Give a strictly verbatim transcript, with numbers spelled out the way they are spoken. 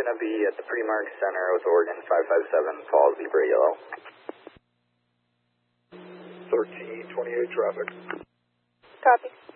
going to be at the Premark Center with Oregon five five seven, Paul Zebra Yellow. thirteen twenty-eight traffic. Copy.